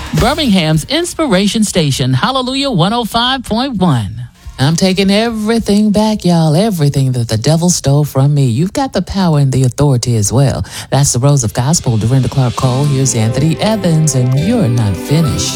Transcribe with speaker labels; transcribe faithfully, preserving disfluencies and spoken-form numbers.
Speaker 1: Birmingham's Inspiration Station, Hallelujah one oh five point one. I'm taking everything back, y'all, everything that the devil stole from me. You've got the power and the authority as well. That's the Rose of Gospel, Dorinda Clark Cole. Here's Anthony Evans, and you're not finished.